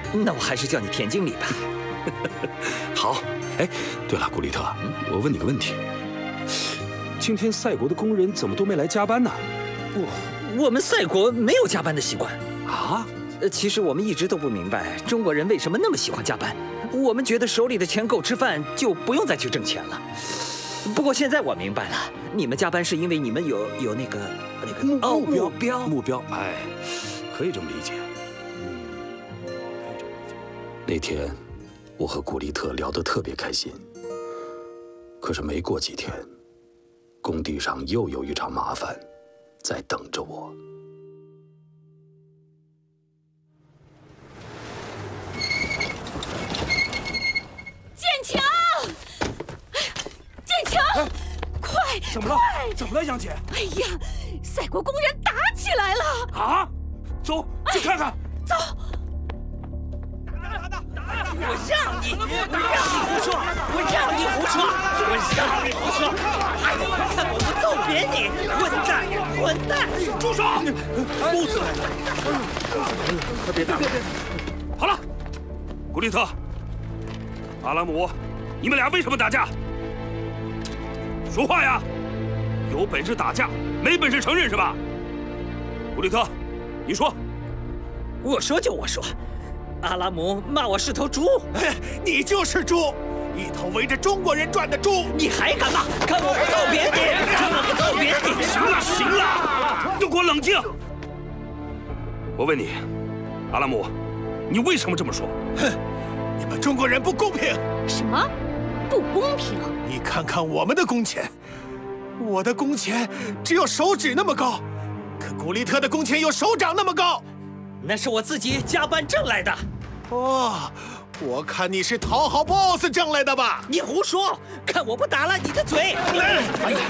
那我还是叫你田经理吧。 好。哎，对了，古丽特，我问你个问题：今天赛国的工人怎么都没来加班呢？ 我们赛国没有加班的习惯啊。 其实我们一直都不明白中国人为什么那么喜欢加班。我们觉得手里的钱够吃饭，就不用再去挣钱了。不过现在我明白了，你们加班是因为你们有那个目标。 哎，可以这么理解。可以这么理解。那天我和古丽特聊得特别开心，可是没过几天，工地上又有一场麻烦在等着我。 快！ 怎么了？怎么了，杨姐？ 哎呀，赛国工人打起来了！ 啊！走，去看看。 走！ 我让你胡说！我让你胡说！看我不揍扁你！混蛋！ 住手！ 肚子！快别打！ 好了，古丽特、阿拉姆，你们俩为什么打架？说话呀！有本事打架，没本事承认是吧？古丽特，你说。 我说就我说，阿拉姆骂我是头猪。 你就是猪，一头围着中国人转的猪。 你还敢骂？看我不揍扁你！看我不揍扁你！ 行了，都给我冷静！我问你，阿拉姆，你为什么这么说？ 哼，你们中国人不公平。 什么？不公平？ 你看看我们的工钱，我的工钱只有手指那么高，可古丽特的工钱有手掌那么高。 那是我自己加班挣来的。 哦，我看你是讨好 boss 挣来的吧？ 你胡说！看我不打了你的嘴！ 哎呀，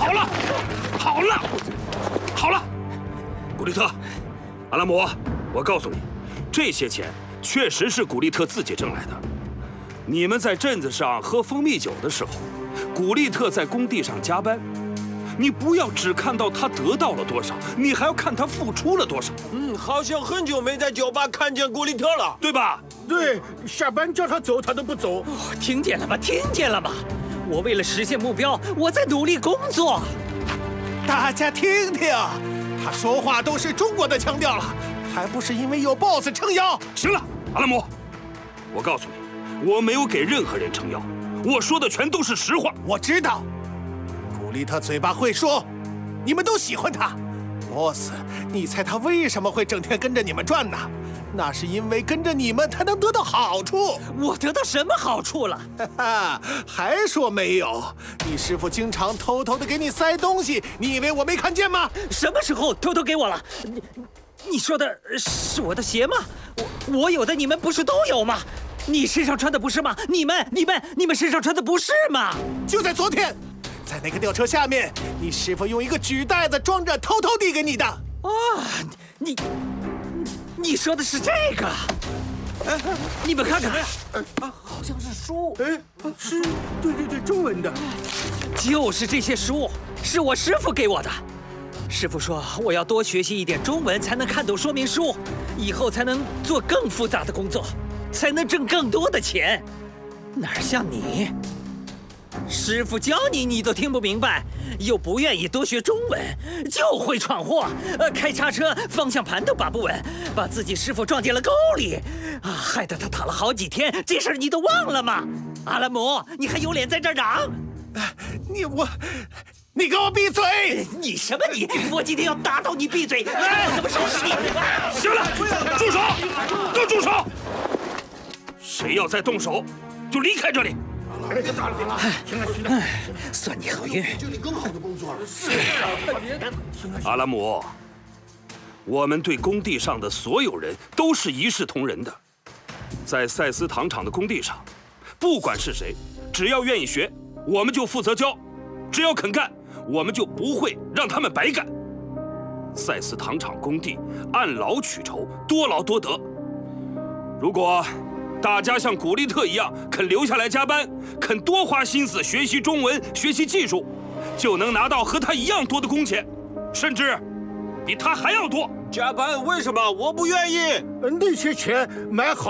好了，古丽特、阿拉姆，我告诉你，这些钱确实是古丽特自己挣来的。你们在镇子上喝蜂蜜酒的时候，古丽特在工地上加班，你不要只看到他得到了多少，你还要看他付出了多少。 好像很久没在酒吧看见古丽特了， 对吧？ 对，下班叫他走他都不走。 听见了吗？我为了实现目标，我在努力工作。 大家听听，他说话都是中国的腔调了，还不是因为有 boss 撑腰？ 行了，阿拉姆，我告诉你。我没有给任何人撑腰，我说的全都是实话。 我知道，古丽特嘴巴会说，你们都喜欢他。boss， 你猜他为什么会整天跟着你们转呢？那是因为跟着你们才能得到好处。 我得到什么好处了？ 哈哈，还说没有？你师傅经常偷偷的给你塞东西，你以为我没看见吗？ 什么时候偷偷给我了？你说的是我的鞋吗？我有的，你们不是都有吗？你身上穿的不是吗？你们身上穿的不是吗？ 就在昨天，在那个吊车下面，你师傅用一个纸袋子装着，偷偷递给你的。 你说的是这个？你们看看， 好像是书。是，对，中文的。 就是这些书，是我师傅给我的。师傅说我要多学习一点中文，才能看懂说明书，以后才能做更复杂的工作。才能挣更多的钱，哪像你，师傅教你都听不明白，又不愿意多学中文，就会闯祸，开叉车方向盘都把不稳，把自己师傅撞进了沟里，害得他躺了好几天。这事儿你都忘了吗？阿拉姆，你还有脸在这儿嚷？ 你给我闭嘴！ 你什么你？我今天要打到你闭嘴！我怎么收拾你？ 行了，住手！都住手！谁要再动手，就离开这里。 别打了， 算你好运。 就你更好的工作了。 阿拉姆，我们对工地上的所有人都是一视同仁的。在赛斯糖厂的工地上，不管是谁，只要愿意学，我们就负责教；只要肯干，我们就不会让他们白干。赛斯糖厂工地按劳取酬，多劳多得。如果大家像古丽特一样肯留下来加班，肯多花心思学习中文、学习技术，就能拿到和他一样多的工钱，甚至比他还要多。 加班为什么我不愿意？ 那些钱买好。